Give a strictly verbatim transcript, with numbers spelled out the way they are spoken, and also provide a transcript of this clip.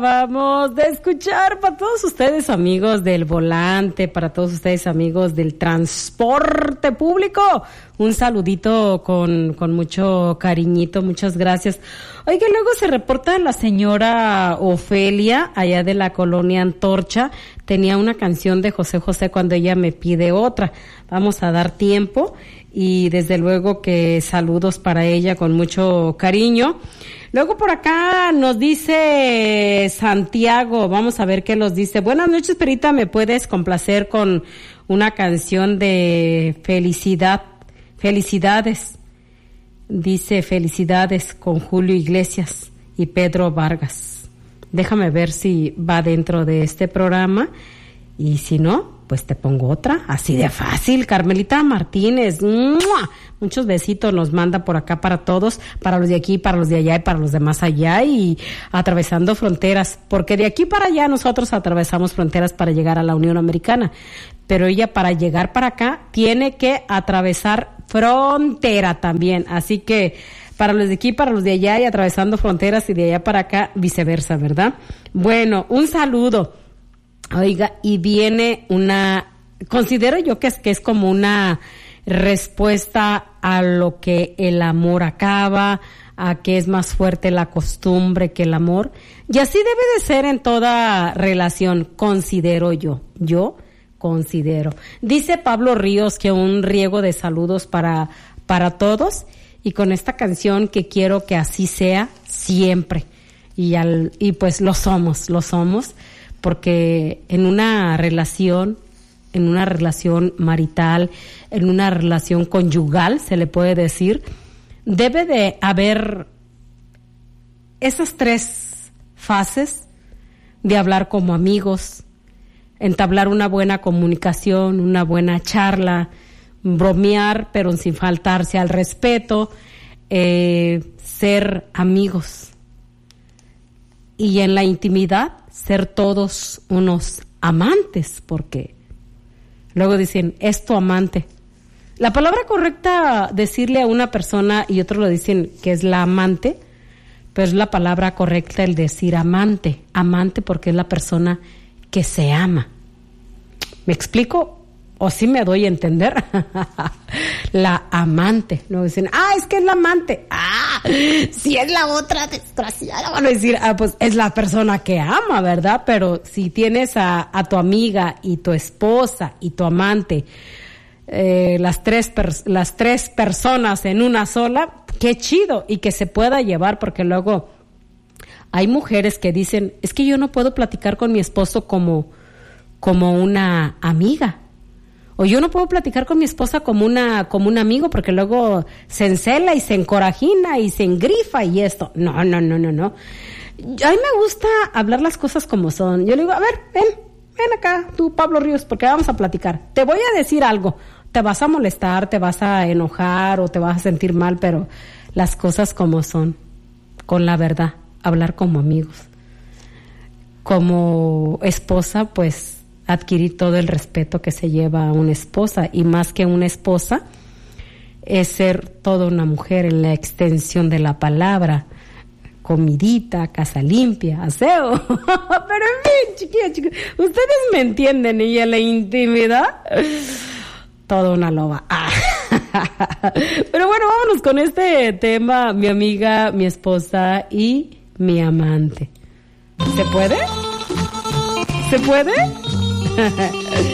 Vamos de escuchar para todos ustedes amigos del volante, para todos ustedes amigos del transporte público, un saludito con, con mucho cariñito, muchas gracias. Oiga, luego se reporta la señora Ofelia, allá de la colonia Antorcha, tenía una canción de José José cuando ella me pide otra. Vamos a dar tiempo y desde luego que saludos para ella con mucho cariño. Luego por acá nos dice Santiago, vamos a ver qué nos dice. Buenas noches, Perita, ¿me puedes complacer con una canción de felicidad? Felicidades, dice felicidades con Julio Iglesias y Pedro Vargas. Déjame ver si va dentro de este programa y si no, pues te pongo otra, así de fácil. Carmelita Martínez, ¡mua! Muchos besitos nos manda por acá para todos, para los de aquí, para los de allá y para los de más allá y atravesando fronteras, porque de aquí para allá nosotros atravesamos fronteras para llegar a la Unión Americana, pero ella para llegar para acá tiene que atravesar frontera también, así que para los de aquí, para los de allá y atravesando fronteras y de allá para acá viceversa, ¿verdad? Bueno, un saludo. Oiga, y viene una, considero yo que es que es como una respuesta a lo que el amor acaba, a que es más fuerte la costumbre que el amor, y así debe de ser en toda relación, considero yo, yo considero. Dice Pablo Ríos que un riego de saludos para, para todos, y con esta canción que quiero que así sea siempre, y al, y pues lo somos, lo somos, porque en una relación, en una relación marital, en una relación conyugal, se le puede decir, debe de haber esas tres fases de hablar como amigos, entablar una buena comunicación, una buena charla, bromear, pero sin faltarse al respeto, eh, ser amigos. Y en la intimidad, ser todos unos amantes, porque luego dicen, es tu amante. La palabra correcta decirle a una persona, y otros lo dicen que es la amante, pero es la palabra correcta el decir amante. Amante porque es la persona que se ama. ¿Me explico? ¿O sí me doy a entender? La amante. Luego dicen, ah, es que es la amante. Ah, si es la otra desgraciada. Van a decir, ah, pues es la persona que ama, ¿verdad? Pero si tienes a, a tu amiga y tu esposa y tu amante, eh, las tres, pers- las tres personas en una sola, qué chido. Y que se pueda llevar, porque luego hay mujeres que dicen, es que yo no puedo platicar con mi esposo como, como una amiga. O yo no puedo platicar con mi esposa como una como un amigo porque luego se encela y se encorajina y se engrifa y esto. No, no, no, no, no. A mí me gusta hablar las cosas como son. Yo le digo, a ver, ven, ven acá, tú Pablo Ríos, porque vamos a platicar. Te voy a decir algo. Te vas a molestar, te vas a enojar o te vas a sentir mal, pero las cosas como son, con la verdad, hablar como amigos. Como esposa, pues adquirir todo el respeto que se lleva a una esposa, y más que una esposa es ser toda una mujer en la extensión de la palabra, comidita, casa limpia, aseo. Pero en fin, chiquillas, chiquillas, ustedes me entienden, y en la intimidad toda una loba. Pero bueno, vámonos con este tema, mi amiga, mi esposa y mi amante. ¿Se puede? ¿Se puede?